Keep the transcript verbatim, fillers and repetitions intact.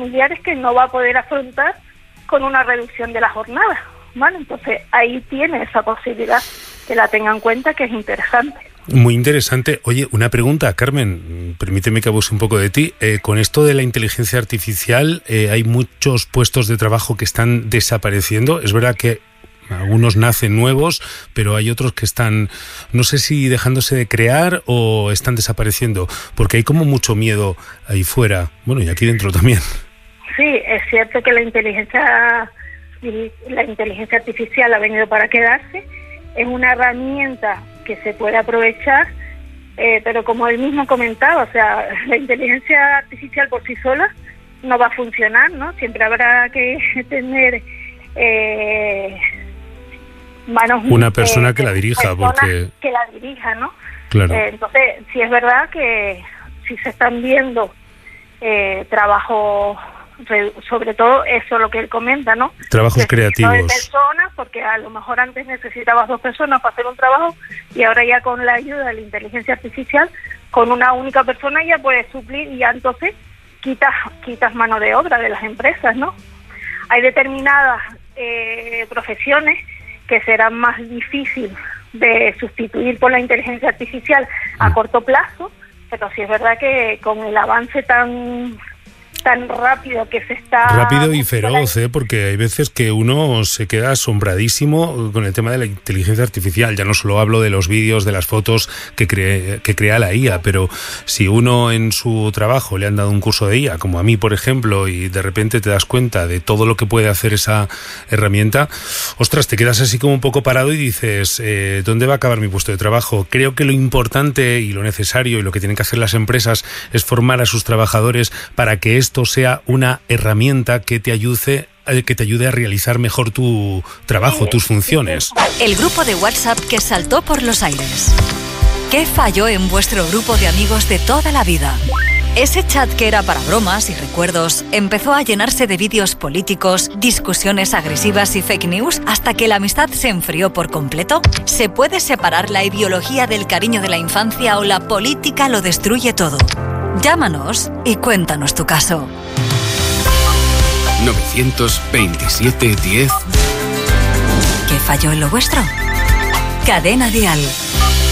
familiares que no va a poder afrontar con una reducción de la jornada, ¿vale? Entonces ahí tiene esa posibilidad, que la tenga en cuenta, que es interesante. Muy interesante. Oye, una pregunta, Carmen, permíteme que abuse un poco de ti. Eh, con esto de la inteligencia artificial, eh, hay muchos puestos de trabajo que están desapareciendo. Es verdad que algunos nacen nuevos, pero hay otros que están, no sé si dejándose de crear o están desapareciendo, porque hay como mucho miedo ahí fuera, bueno, y aquí dentro también. Sí, es cierto que la inteligencia, la inteligencia artificial ha venido para quedarse. Es una herramienta que se puede aprovechar, eh, pero como él mismo comentaba, o sea, la inteligencia artificial por sí sola no va a funcionar, ¿no? Siempre habrá que tener eh, manos... Una persona eh, que la dirija, porque... que la dirija, ¿no? Claro. Eh, entonces, sí es verdad que si se están viendo eh, trabajos... sobre todo eso lo que él comenta, ¿no? Trabajos creativos. De personas, porque a lo mejor antes necesitabas dos personas para hacer un trabajo y ahora ya con la ayuda de la inteligencia artificial, con una única persona ya puedes suplir y ya entonces quitas quitas mano de obra de las empresas, ¿no? Hay determinadas eh, profesiones que serán más difíciles de sustituir por la inteligencia artificial a corto plazo, pero sí es verdad que con el avance tan... tan rápido que se está... Rápido y feroz, ¿eh? Porque hay veces que uno se queda asombradísimo con el tema de la inteligencia artificial. Ya no solo hablo de los vídeos, de las fotos que, cree, que crea la I A, pero si uno en su trabajo le han dado un curso de I A, como a mí, por ejemplo, y de repente te das cuenta de todo lo que puede hacer esa herramienta, ostras, te quedas así como un poco parado y dices, eh, ¿dónde va a acabar mi puesto de trabajo? Creo que lo importante y lo necesario y lo que tienen que hacer las empresas es formar a sus trabajadores para que esto sea una herramienta que te ayude, que te ayude a realizar mejor tu trabajo, tus funciones. El grupo de WhatsApp que saltó por los aires. ¿Qué falló en vuestro grupo de amigos de toda la vida? Ese chat que era para bromas y recuerdos empezó a llenarse de vídeos políticos, discusiones agresivas y fake news hasta que la amistad se enfrió por completo. ¿Se puede separar la ideología del cariño de la infancia o la política lo destruye todo? Llámanos y cuéntanos tu caso. novecientos veintisiete diez. ¿Qué falló en lo vuestro? Cadena Dial.